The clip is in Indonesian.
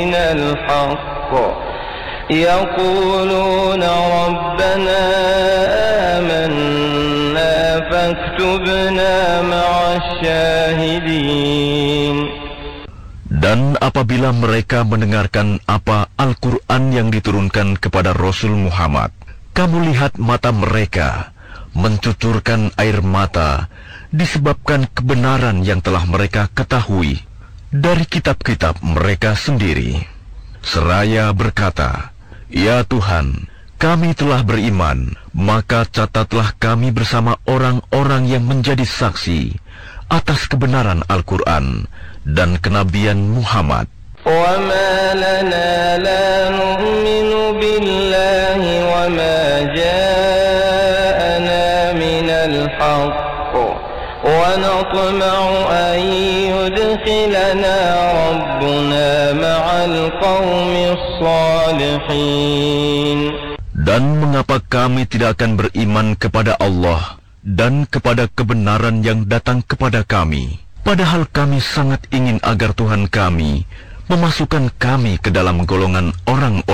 من الحق يقولون ربنا آمنا فاكتبنا مع الشاهدين. Dan apabila mereka mendengarkan apa Al-Quran yang diturunkan kepada Rasul Muhammad, kamu lihat mata mereka mencucurkan air mata disebabkan kebenaran yang telah mereka ketahui dari kitab-kitab mereka sendiri. Seraya berkata, "Ya Tuhan, kami telah beriman, maka catatlah kami bersama orang-orang yang menjadi saksi atas kebenaran Al-Quran dan kenabian Muhammad." وَمَا لَنَا لَا نُؤْمِنُ بِاللَّهِ وَمَا جَاءَنَا مِنَ الْحَقِّ وَنَطْمَعُ أَن يُدْخِلَنَا رَبُّنَا مَعَ الْقَوْمِ الصَّالِحِينَ. Dan mengapa kami tidak akan beriman kepada Allah dan kepada kebenaran yang datang kepada kami, padahal kami sangat ingin agar Tuhan kami memasukkan kami ke dalam golongan orang-orang